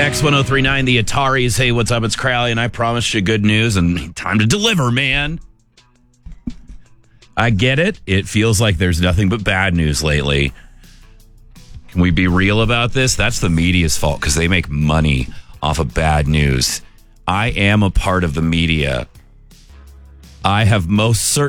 X1039, the Ataris. Hey, what's up? It's Crowley, and I promised you good news, and time to deliver, man. I get it. It feels like there's nothing but bad news lately. Can we be real about this? That's the media's fault because they make money off of bad news. I am a part of the media. I have most